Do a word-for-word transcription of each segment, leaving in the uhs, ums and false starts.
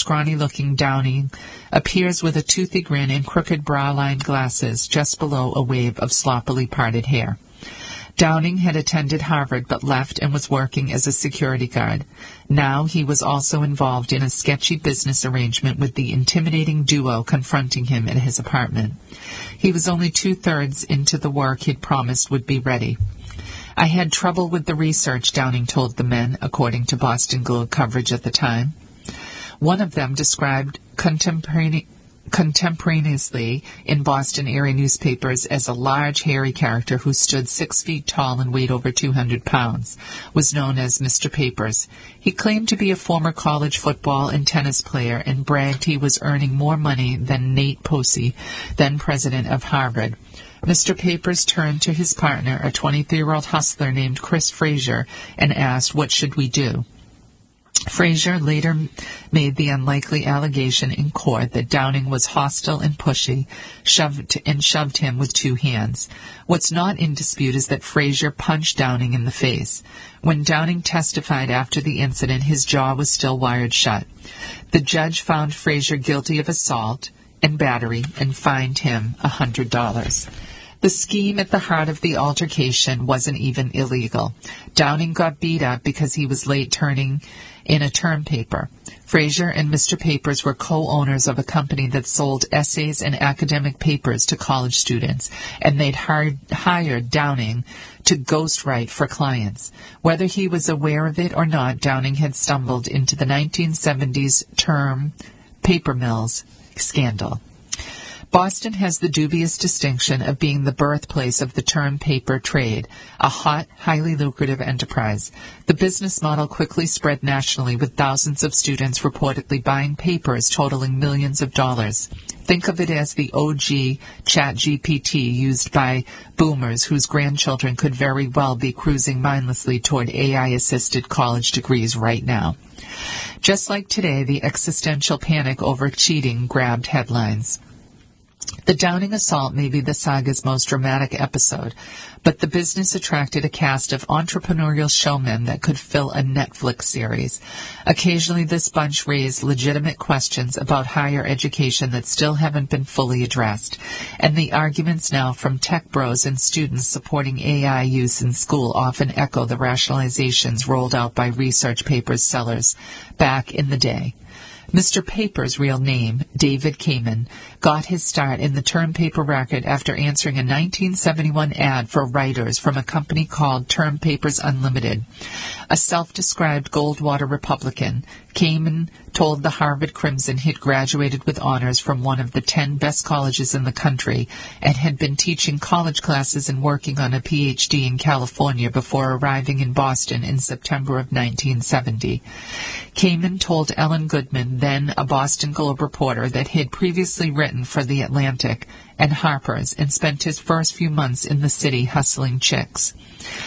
scrawny-looking Downing appears with a toothy grin and crooked brow-lined glasses just below a wave of sloppily parted hair. Downing had attended Harvard but left and was working as a security guard. Now he was also involved in a sketchy business arrangement with the intimidating duo confronting him at his apartment. He was only two-thirds into the work he'd promised would be ready. "I had trouble with the research," Downing told the men, according to Boston Globe coverage at the time. One of them described contemporane- contemporaneously in Boston area newspapers as a large, hairy character who stood six feet tall and weighed over two hundred pounds, was known as Mister Papers. He claimed to be a former college football and tennis player and bragged he was earning more money than Nate Posey, then president of Harvard. Mister Papers turned to his partner, a twenty-three-year-old hustler named Chris Frazier, and asked, "What should we do?" Frazier later made the unlikely allegation in court that Downing was hostile and pushy, shoved and shoved him with two hands. What's not in dispute is that Frazier punched Downing in the face. When Downing testified after the incident, his jaw was still wired shut. The judge found Frazier guilty of assault and battery and fined him a hundred dollars. The scheme at the heart of the altercation wasn't even illegal. Downing got beat up because he was late turning in a term paper. Frazier and Mister Papers were co-owners of a company that sold essays and academic papers to college students, and they'd hired, hired Downing to ghostwrite for clients. Whether he was aware of it or not, Downing had stumbled into the nineteen seventies term paper mills scandal. Boston has the dubious distinction of being the birthplace of the term paper trade, a hot, highly lucrative enterprise. The business model quickly spread nationally, with thousands of students reportedly buying papers totaling millions of dollars. Think of it as the O G ChatGPT used by boomers whose grandchildren could very well be cruising mindlessly toward A I-assisted college degrees right now. Just like today, the existential panic over cheating grabbed headlines. The Downing assault may be the saga's most dramatic episode, but the business attracted a cast of entrepreneurial showmen that could fill a Netflix series. Occasionally, this bunch raised legitimate questions about higher education that still haven't been fully addressed, and the arguments now from tech bros and students supporting A I use in school often echo the rationalizations rolled out by research papers sellers back in the day. Mister Papers' real name, David Kamen, got his start in the term paper record after answering a nineteen seventy-one ad for writers from a company called Term Papers Unlimited. A self-described Goldwater Republican, Kamen told the Harvard Crimson he'd graduated with honors from one of the ten best colleges in the country and had been teaching college classes and working on a P H D in California before arriving in Boston in September of nineteen seventy. Kamen told Ellen Goodman, then a Boston Globe reporter, that he had previously written for The Atlantic and Harper's and spent his first few months in the city hustling chicks.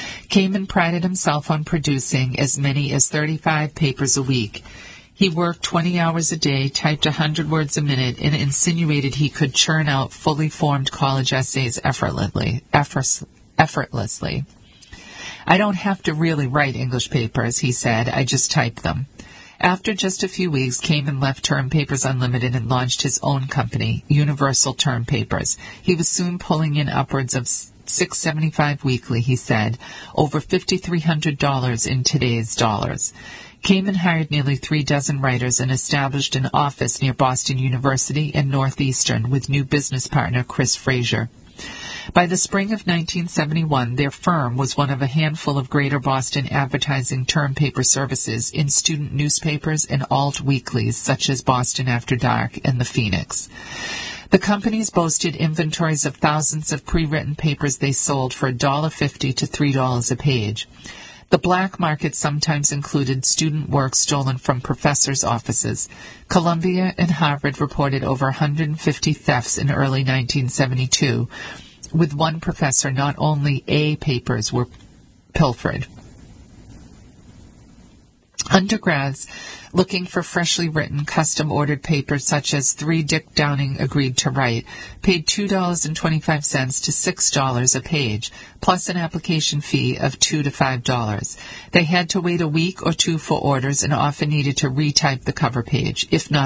Kamen prided himself on producing as many as thirty-five papers a week. He worked twenty hours a day, typed a hundred words a minute, and insinuated he could churn out fully formed college essays effortlessly. effortlessly. "I don't have to really write English papers," he said. "I just type them." After just a few weeks, Kamen left Term Papers Unlimited and launched his own company, Universal Term Papers. He was soon pulling in upwards of six dollars and seventy-five cents weekly, he said, over five thousand three hundred dollars in today's dollars. Kamen hired nearly three dozen writers and established an office near Boston University and Northeastern with new business partner Chris Frazier. By the spring of nineteen seventy-one, their firm was one of a handful of Greater Boston advertising term paper services in student newspapers and alt weeklies such as Boston After Dark and The Phoenix. The companies boasted inventories of thousands of pre-written papers they sold for one dollar fifty to three dollars a page. The black market sometimes included student work stolen from professors' offices. Columbia and Harvard reported over one hundred fifty thefts in early nineteen seventy-two. With one professor, not only A papers were pilfered. Undergrads looking for freshly written, custom-ordered papers such as three Dick Downing agreed to write paid two dollars and twenty-five cents to six dollars a page, plus an application fee of two to five dollars. They had to wait a week or two for orders and often needed to retype the cover page. If not,